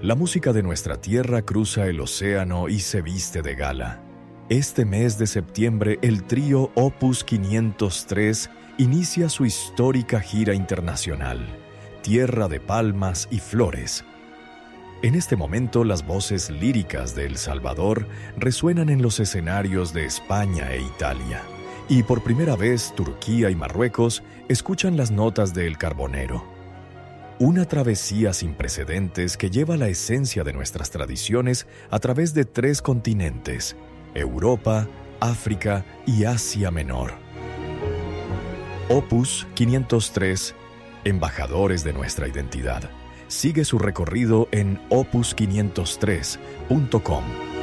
La música de nuestra tierra cruza el océano y se viste de gala. Este mes de septiembre, el trío Opus 503 inicia su histórica gira internacional, Tierra de Palmas y Flores. En este momento, las voces líricas de El Salvador resuenan en los escenarios de España e Italia. Y por primera vez, Turquía y Marruecos escuchan las notas de El Carbonero. Una travesía sin precedentes que lleva la esencia de nuestras tradiciones a través de 3 continentes: Europa, África y Asia Menor. Opus 503, embajadores de nuestra identidad. Sigue su recorrido en opus503.com.